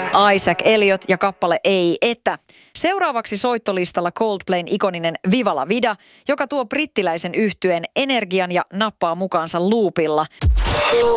Isaac Elliot ja kappale Ei Etä. Seuraavaksi soittolistalla Coldplayn ikoninen Viva la Vida, joka tuo brittiläisen yhtyeen energian ja nappaa mukaansa loopilla.